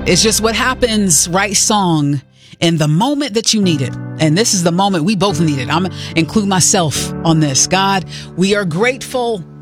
It's just what happens, right song, in the moment that you need it. And this is the moment we both need it. I'm include myself on this. God, we are grateful